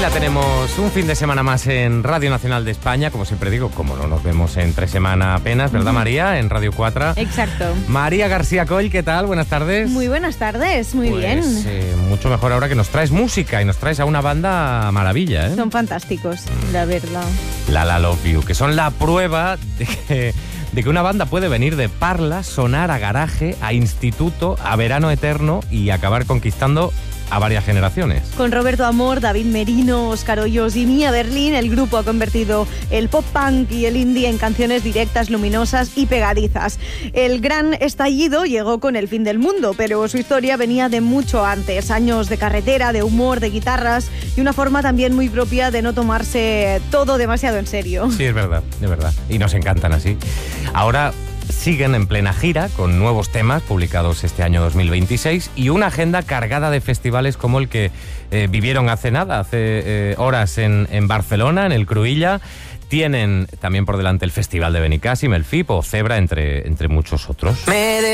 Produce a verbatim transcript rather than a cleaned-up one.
la tenemos un fin de semana más en Radio Nacional de España. Como siempre digo, como no nos vemos entre semana apenas, ¿verdad, María? En Radio cuatro. Exacto. María García Coll, ¿qué tal? Buenas tardes. Muy buenas tardes, muy pues, bien. Eh, mucho mejor ahora que nos traes música y nos traes a una banda maravilla, ¿eh? Son fantásticos, la verdad. La La Love You, que son la prueba de que, de que una banda puede venir de Parla, sonar a garaje, a instituto, a verano eterno y acabar conquistando a varias generaciones. Con Roberto Amor, David Merino, Óscar Hoyos y Mía Berlín, el grupo ha convertido el pop punk y el indie en canciones directas, luminosas y pegadizas. El gran estallido llegó con El fin del mundo, pero su historia venía de mucho antes. Años de carretera, de humor, de guitarras y una forma también muy propia de no tomarse todo demasiado en serio. Sí, es verdad, es verdad. Y nos encantan así. Ahora siguen en plena gira con nuevos temas publicados este año dos mil veintiséis y una agenda cargada de festivales como el que eh, vivieron hace nada, hace eh, horas en, en Barcelona, en el Cruïlla. Tienen también por delante el Festival de Benicàssim, el F I P o Zebra, entre, entre muchos otros. Me